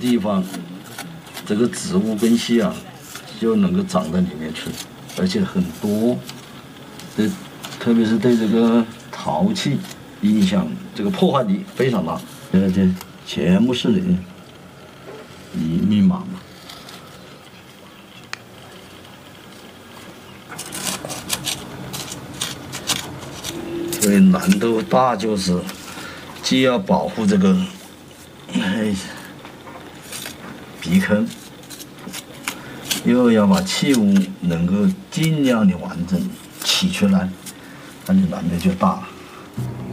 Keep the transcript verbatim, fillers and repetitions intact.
地方，这个植物根系啊就能够长到里面去，而且很多，对，特别是对这个陶器影响，这个破坏力非常大。这这全部是你你密码嘛。所以难度大就是，既要保护这个，哎，鼻坑，又要把器物能够尽量的完整起出来，那你难度就大了。